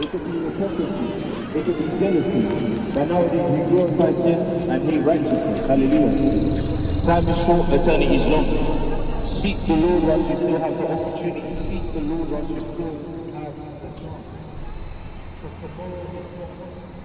It could be hypocrisy. It could be jealousy. But nowadays we glorify sin and hate righteousness. Hallelujah. Time is short, eternity is long. Seek the Lord whilst you still have the opportunity. Seek the Lord whilst you still have the chance. Because tomorrow is not